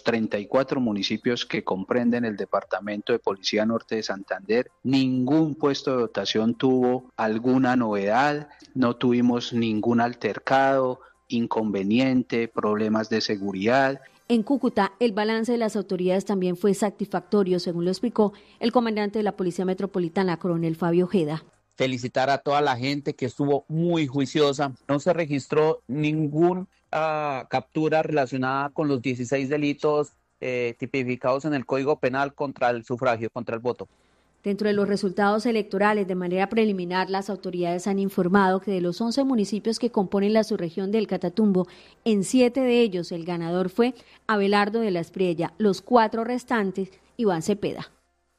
34 municipios que comprenden el Departamento de Policía Norte de Santander, ningún puesto de dotación tuvo alguna novedad, no tuvimos ningún altercado, inconveniente, problemas de seguridad. En Cúcuta, el balance de las autoridades también fue satisfactorio, según lo explicó el comandante de la Policía Metropolitana, coronel Fabio Ojeda. Felicitar a toda la gente que estuvo muy juiciosa. No se registró ninguna captura relacionada con los 16 delitos tipificados en el Código Penal contra el sufragio, contra el voto. Dentro de los resultados electorales, de manera preliminar, las autoridades han informado que de los 11 municipios que componen la subregión del Catatumbo, en 7 de ellos el ganador fue Abelardo de la Espriella, los 4 restantes, Iván Cepeda.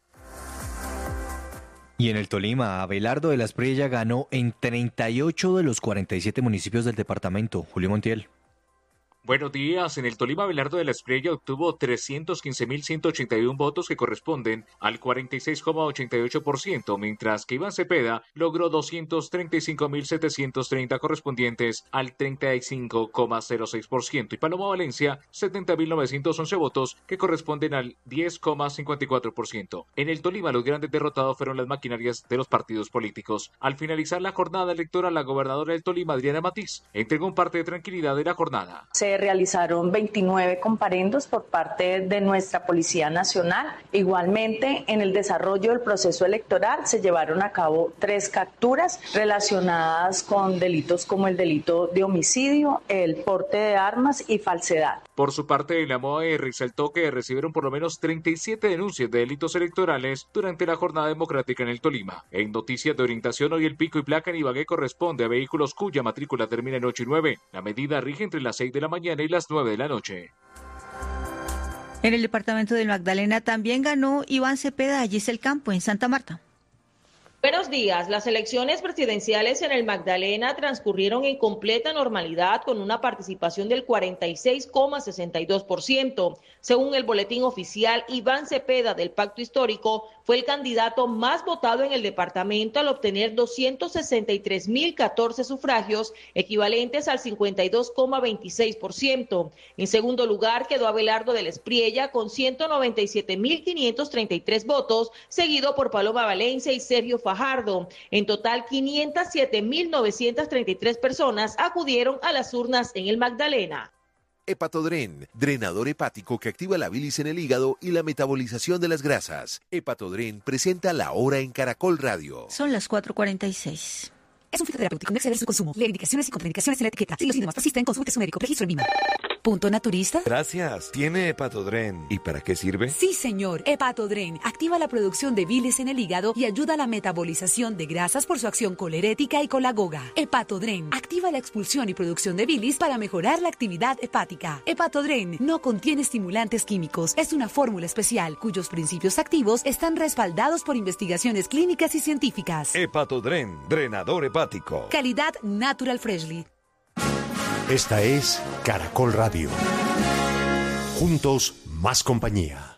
Y en el Tolima, Abelardo de la Espriella ganó en 38 de los 47 municipios del departamento. Julio Montiel. Buenos días. En el Tolima, Abelardo de la Espriella obtuvo 315.181 votos que corresponden al 46,88%, mientras que Iván Cepeda logró 235.730 correspondientes al 35,06% y Paloma Valencia 70.911 votos que corresponden al 10,54%. En el Tolima, los grandes derrotados fueron las maquinarias de los partidos políticos. Al finalizar la jornada electoral, la gobernadora del Tolima, Adriana Matiz, entregó un parte de tranquilidad de la jornada. Se realizaron 29 comparendos por parte de nuestra Policía Nacional. Igualmente, en el desarrollo del proceso electoral se llevaron a cabo 3 capturas relacionadas con delitos como el delito de homicidio, el porte de armas y falsedad. Por su parte, la MOAE resaltó que recibieron por lo menos 37 denuncias de delitos electorales durante la jornada democrática en el Tolima. En noticias de orientación, hoy el pico y placa en Ibagué corresponde a vehículos cuya matrícula termina en 8 y 9. La medida rige entre las 6 de la mañana y las 9 de la noche. En el departamento del Magdalena también ganó Iván Cepeda, allí es el campo, en Santa Marta. Buenos días. Las elecciones presidenciales en el Magdalena transcurrieron en completa normalidad con una participación del 46,62%. Según el boletín oficial, Iván Cepeda del Pacto Histórico fue el candidato más votado en el departamento al obtener 263.014 sufragios, equivalentes al 52,26%. En segundo lugar quedó Abelardo de la Espriella con 197.533 votos, seguido por Paloma Valencia y Sergio Fajardo. En total, 507.933 personas acudieron a las urnas en el Magdalena. Hepatodren, drenador hepático que activa la bilis en el hígado y la metabolización de las grasas. Hepatodren presenta La Hora en Caracol Radio. Son las 4:46. Es un fitoterapéutico, no exceder su consumo. Lee indicaciones y contraindicaciones en la etiqueta. Si los síntomas persisten, consulte a su médico. Registro en VIMA. ¿Punto naturista? Gracias. ¿Tiene Hepatodren? ¿Y para qué sirve? Sí, señor. Hepatodren activa la producción de bilis en el hígado y ayuda a la metabolización de grasas por su acción colerética y colagoga. Hepatodren activa la expulsión y producción de bilis para mejorar la actividad hepática. Hepatodren no contiene estimulantes químicos. Es una fórmula especial cuyos principios activos están respaldados por investigaciones clínicas y científicas. Hepatodren, drenador hepático. Calidad Natural Freshly. Esta es Caracol Radio. Juntos, más compañía.